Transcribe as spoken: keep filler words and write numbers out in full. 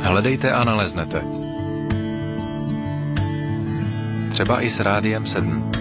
Hledejte a naleznete. Třeba i s Rádiem sedm.